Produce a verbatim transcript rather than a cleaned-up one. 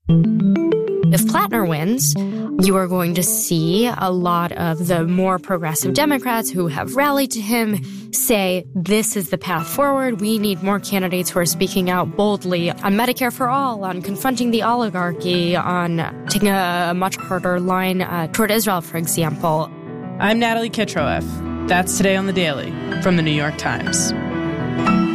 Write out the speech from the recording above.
If Platner wins, you are going to see a lot of the more progressive Democrats who have rallied to him say, this is the path forward. We need more candidates who are speaking out boldly on Medicare for all, on confronting the oligarchy, on taking a much harder line uh, toward Israel, for example. I'm Natalie Kitroeff. That's Today on the Daily from The New York Times.